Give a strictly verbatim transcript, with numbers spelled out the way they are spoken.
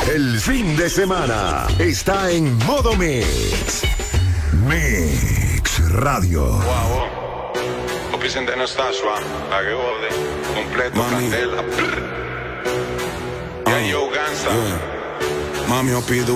El fin de semana está en modo Mix. Mix Radio. Wow, ho presente Anastasia, la che vuole, completo candela. E io cansa. Mami, ho pido